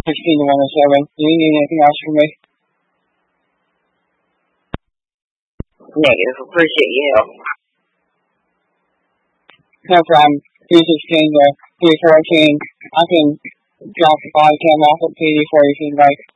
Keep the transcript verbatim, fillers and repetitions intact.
sixteen to one oh seven. Do you need anything else from me? Negative. Appreciate your help. No problem. three sixteen to three fourteen. I can drop the body cam off at P D for you if you'd like.